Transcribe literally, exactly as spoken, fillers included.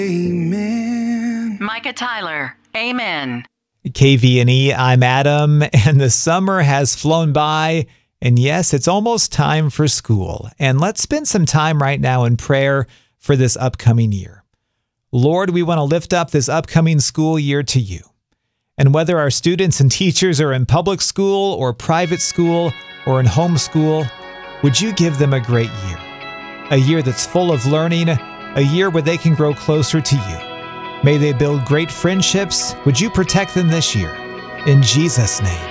Amen. Micah Tyler, amen. K V N E, I'm Adam, and the summer has flown by, and yes, it's almost time for school. And let's spend some time right now in prayer for this upcoming year. Lord, we want to lift up this upcoming school year to you. And whether our students and teachers are in public school or private school or in homeschool, would you give them a great year? A year that's full of learning, a year where they can grow closer to you. May they build great friendships. Would you protect them this year? In Jesus' name.